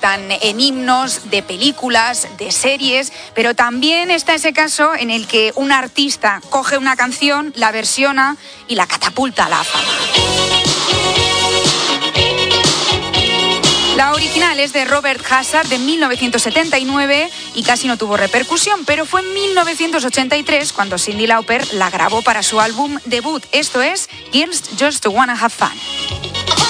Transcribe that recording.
conviertan en himnos de películas, de series, pero también está ese caso en el que un artista coge una canción, la versiona y la catapulta a la fama. La original es de Robert Hazard de 1979 y casi no tuvo repercusión, pero fue en 1983 cuando Cyndi Lauper la grabó para su álbum debut. Esto es Girls Just Wanna Have Fun.